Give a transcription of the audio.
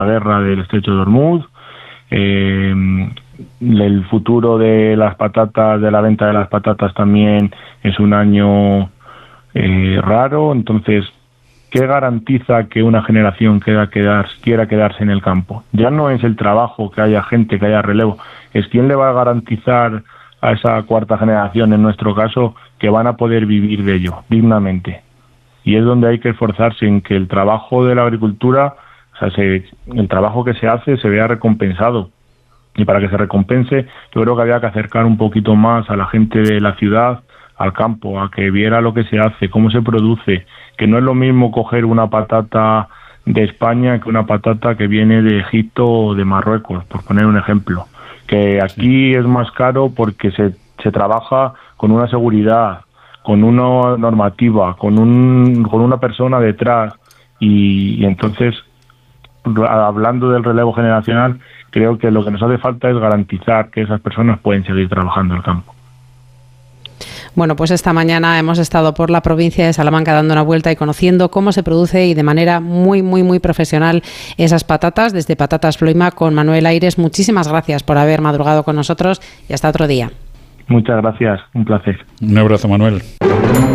guerra del Estrecho de Hormuz. El futuro de las patatas, de la venta de las patatas también es un año raro. Entonces, ¿qué garantiza que una generación quiera quedarse en el campo? Ya no es el trabajo, que haya gente, que haya relevo, es quién le va a garantizar a esa cuarta generación, en nuestro caso, que van a poder vivir de ello dignamente. Y es donde hay que esforzarse en que el trabajo de la agricultura, el trabajo que se hace, se vea recompensado. Y para que se recompense, yo creo que había que acercar un poquito más a la gente de la ciudad al campo, a que viera lo que se hace, cómo se produce, que no es lo mismo coger una patata de España que una patata que viene de Egipto o de Marruecos, por poner un ejemplo. Que aquí es más caro porque se trabaja con una seguridad, con una normativa, con una persona detrás, y entonces, hablando del relevo generacional, creo que lo que nos hace falta es garantizar que esas personas pueden seguir trabajando en el campo. Bueno, pues esta mañana hemos estado por la provincia de Salamanca dando una vuelta y conociendo cómo se produce y de manera muy, muy, muy profesional esas patatas, desde Patatas Ploima con Manuel Aires. Muchísimas gracias por haber madrugado con nosotros y hasta otro día. Muchas gracias, un placer. Un abrazo, Manuel.